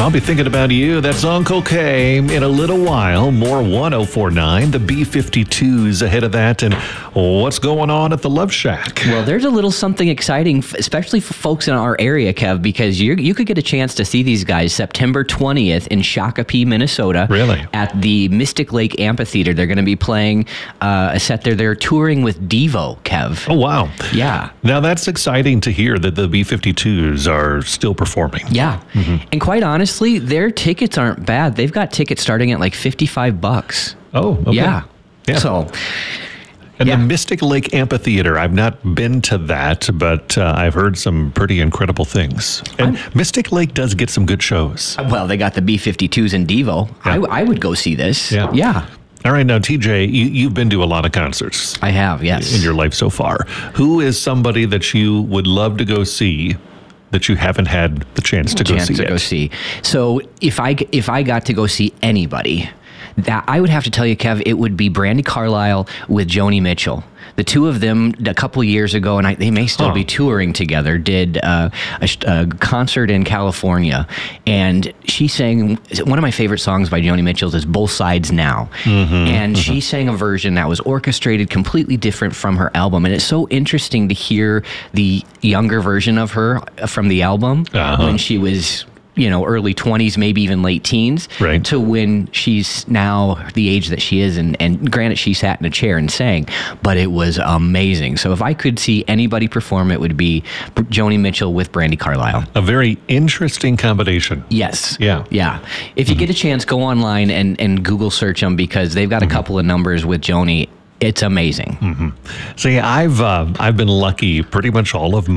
I'll be thinking about you. That's Uncle K. In a little while, more 1049. The B-52s ahead of that. And what's going on at the Love Shack? Well, there's a little something exciting, especially for folks in our area, Kev, because you could get a chance to see these guys September 20th in Shakopee, Minnesota. Really? At the Mystic Lake Amphitheater. They're going to be playing a set there. They're touring with Devo, Kev. Oh, wow. Yeah. Now, that's exciting to hear that the B-52s are still performing. Yeah. Mm-hmm. And quite honestly, their tickets aren't bad. They've got tickets starting at like $55. Oh, okay. Yeah. So... And the Mystic Lake Amphitheater, I've not been to that, but I've heard some pretty incredible things. And Mystic Lake does get some good shows. Well, they got the B-52s and Devo. Yeah. I would go see this. Yeah. All right, now, TJ, you've been to a lot of concerts. I have, yes. In your life so far. Who is somebody that you would love to go see that you haven't had the chance to go see? So if I got to go see anybody... that I would have to tell you, Kev, it would be Brandi Carlile with Joni Mitchell. The two of them, a couple years ago, and they may still be touring together, did a concert in California. And she sang, one of my favorite songs by Joni Mitchell is Both Sides Now. And she sang a version that was orchestrated completely different from her album. And it's so interesting to hear the younger version of her from the album when she was... early 20s, maybe even late teens, right, to when she's now the age that she is. And granted, she sat in a chair and sang, but it was amazing. So if I could see anybody perform, it would be Joni Mitchell with Brandi Carlile. A very interesting combination. Yes. Yeah. Yeah. If you get a chance, go online and Google search them, because they've got a couple of numbers with Joni. It's amazing. See, I've been lucky. Pretty much all of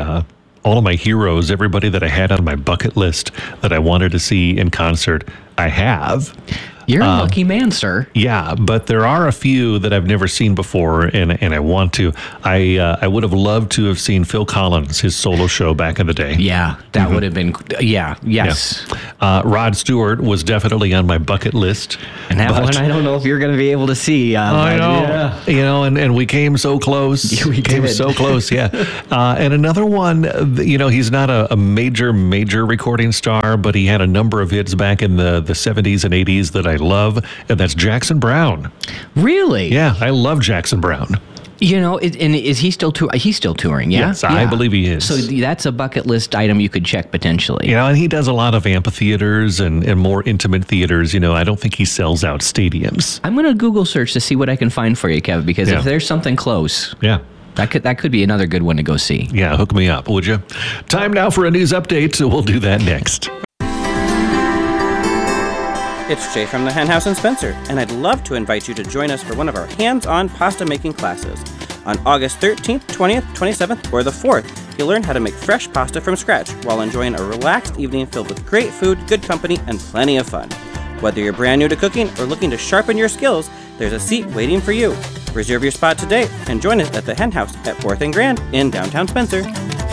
my heroes, everybody that I had on my bucket list that I wanted to see in concert, I have. You're a lucky man, sir. Yeah, but there are a few that I've never seen before, and I want to. I would have loved to have seen Phil Collins, his solo show back in the day. Yeah, that would have been, yes. Yeah. Rod Stewart was definitely on my bucket list. And that one, I don't know if you're going to be able to see. I know. Yeah. And we came so close. Yeah, we came so close, yeah. And another one, he's not a major recording star, but he had a number of hits back in the 70s and 80s that I love, and that's Jackson Browne. Really? Yeah, I love Jackson Browne. And is he still touring? He's still touring, yeah? Yes, I believe he is. So that's a bucket list item you could check potentially. And he does a lot of amphitheaters and more intimate theaters. I don't think he sells out stadiums. I'm going to Google search to see what I can find for you, Kev, because if there's something close... Yeah. That could be another good one to go see. Yeah, hook me up, would you? Time now for a news update, so we'll do that next. It's Jay from the Hen House in Spencer, and I'd love to invite you to join us for one of our hands-on pasta making classes. On August 13th, 20th, 27th, or the 4th, you'll learn how to make fresh pasta from scratch while enjoying a relaxed evening filled with great food, good company, and plenty of fun. Whether you're brand new to cooking or looking to sharpen your skills, there's a seat waiting for you. Reserve your spot today and join us at the Hen House at 4th and Grand in downtown Spencer.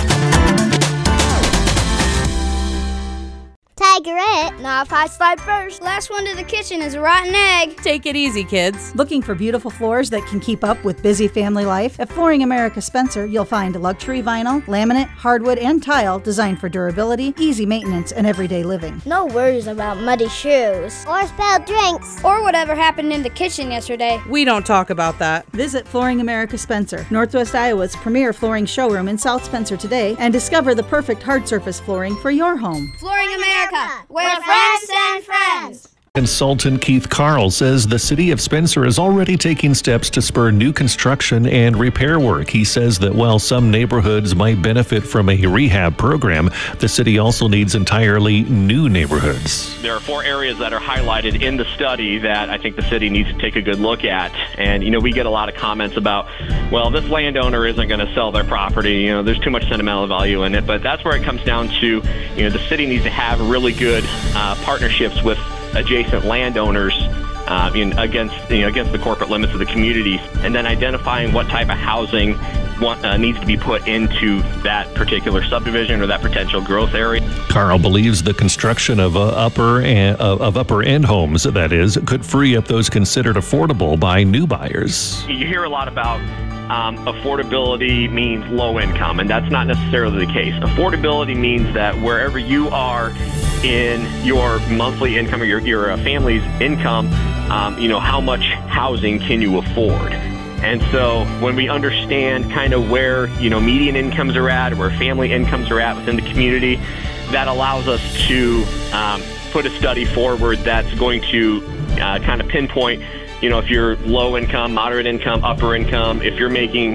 Tigerette, not if I slide first. Last one to the kitchen is a rotten egg. Take it easy, kids. Looking for beautiful floors that can keep up with busy family life? At Flooring America Spencer, you'll find luxury vinyl, laminate, hardwood, and tile designed for durability, easy maintenance, and everyday living. No worries about muddy shoes. Or spilled drinks. Or whatever happened in the kitchen yesterday. We don't talk about that. Visit Flooring America Spencer, Northwest Iowa's premier flooring showroom in South Spencer today, and discover the perfect hard surface flooring for your home. Flooring America. We're friends and friends. Consultant Keith Carl says the city of Spencer is already taking steps to spur new construction and repair work. He says that while some neighborhoods might benefit from a rehab program, the city also needs entirely new neighborhoods. There are 4 areas that are highlighted in the study that I think the city needs to take a good look at. And, we get a lot of comments about, well, this landowner isn't going to sell their property. There's too much sentimental value in it. But that's where it comes down to, the city needs to have really good partnerships with adjacent landowners against the corporate limits of the communities, and then identifying what type of housing needs to be put into that particular subdivision or that potential growth area. Carl believes the construction of upper end homes, that is, could free up those considered affordable by new buyers. You hear a lot about affordability means low income, and that's not necessarily the case. Affordability means that wherever you are in your monthly income or your family's income, how much housing can you afford? And so when we understand kind of where, median incomes are at, where family incomes are at within the community, that allows us to put a study forward that's going to kind of pinpoint, if you're low income, moderate income, upper income, if you're making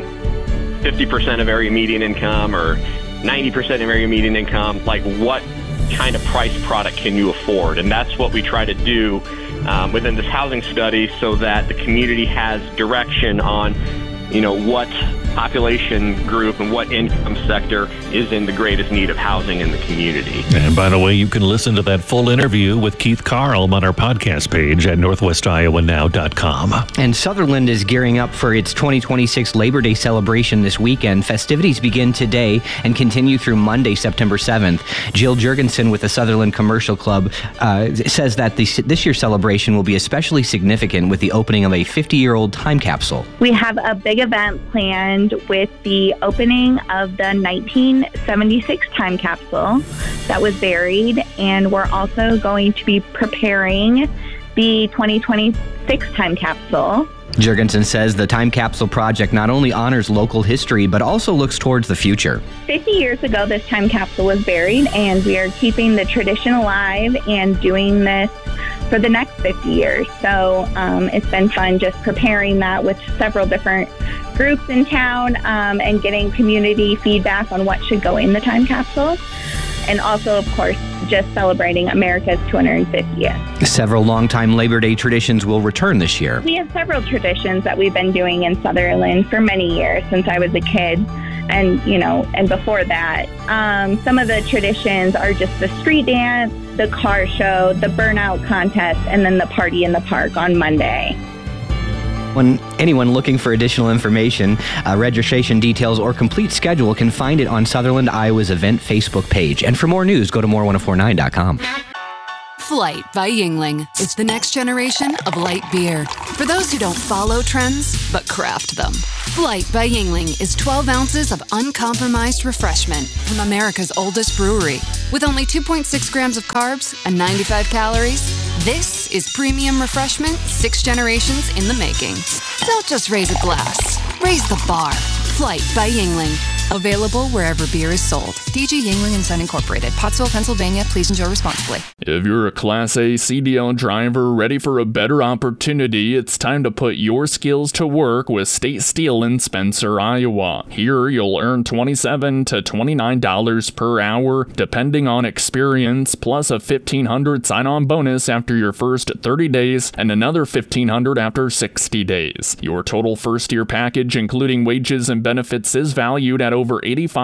50% of area median income or 90% of area median income, like what kind of price product can you afford? And that's what we try to do within this housing study so that the community has direction on, what population group and what income sector is in the greatest need of housing in the community. And by the way, you can listen to that full interview with Keith Carl on our podcast page at northwestiowanow.com. And Sutherland is gearing up for its 2026 Labor Day celebration this weekend. Festivities begin today and continue through Monday, September 7th. Jill Jurgensen with the Sutherland Commercial Club says that this year's celebration will be especially significant with the opening of a 50-year-old time capsule. We have a big event planned with the opening of the 1976 time capsule that was buried, and we're also going to be preparing the 2026 time capsule. Jurgensen says the time capsule project not only honors local history, but also looks towards the future. 50 years ago, this time capsule was buried, and we are keeping the tradition alive and doing this for the next 50 years. So it's been fun just preparing that with several different groups in town and getting community feedback on what should go in the time capsule. And also, of course, just celebrating America's 250th. Several longtime Labor Day traditions will return this year. We have several traditions that we've been doing in Sutherland for many years since I was a kid. And, and before that, some of the traditions are just the street dance, the car show, the burnout contest, and then the party in the park on Monday. When anyone looking for additional information, registration details, or complete schedule can find it on Sutherland, Iowa's event Facebook page. And for more news, go to more1049.com. Flight by Yuengling is the next generation of light beer. For those who don't follow trends, but craft them. Flight by Yuengling is 12 ounces of uncompromised refreshment from America's oldest brewery. With only 2.6 grams of carbs and 95 calories, this is premium refreshment 6 generations in the making. Don't just raise a glass, raise the bar. Flight by Yuengling. Available wherever beer is sold. DG Yuengling & Son Incorporated, Pottsville, Pennsylvania. Please enjoy responsibly. If you're a Class A CDL driver ready for a better opportunity, it's time to put your skills to work with State Steel in Spencer, Iowa. Here, you'll earn $27 to $29 per hour, depending on experience, plus a $1,500 sign-on bonus after your first 30 days and another $1,500 after 60 days. Your total first-year package, including wages and benefits, is valued at over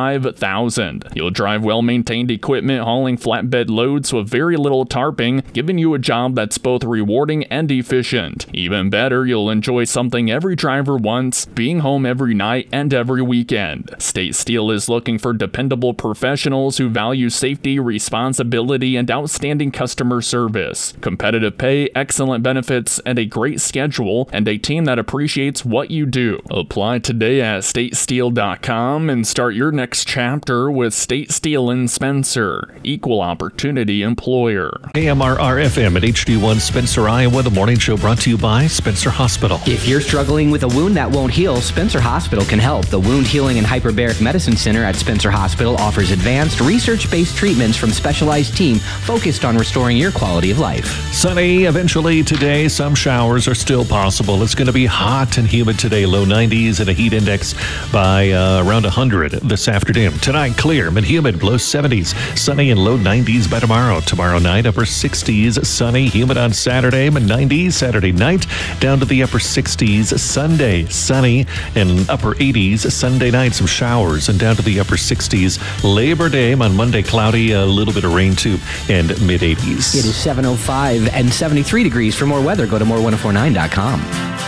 $85,000. You'll drive well-maintained equipment hauling flatbed loads with very little tarping, giving you a job that's both rewarding and efficient. Even better, you'll enjoy something every driver wants, being home every night and every weekend. State Steel is looking for dependable professionals who value safety, responsibility, and outstanding customer service. Competitive pay, excellent benefits, and a great schedule, and a team that appreciates what you do. Apply today at statesteel.com and start your next chapter with State Steel in Spencer, equal opportunity employer. AMRR-FM at HD1 Spencer, Iowa. The morning show brought to you by Spencer Hospital. If you're struggling with a wound that won't heal, Spencer Hospital can help. The Wound Healing and Hyperbaric Medicine Center at Spencer Hospital offers advanced, research-based treatments from specialized team focused on restoring your quality of life. Sunny eventually today. Some showers are still possible. It's going to be hot and humid today. Low 90s and a heat index by around 100 this afternoon. Tonight, clear and humid, low 70s. Sunny and low 90s by tomorrow. Tomorrow night, upper 60s. Sunny, humid on Saturday, mid 90s. Saturday night, down to the upper 60s. Sunday, sunny and upper 80s. Sunday night, some showers and down to the upper 60s. Labor Day on Monday, cloudy, a little bit of rain too, and mid 80s. It is 7:05 and 73 degrees. For more weather, go to more1049.com.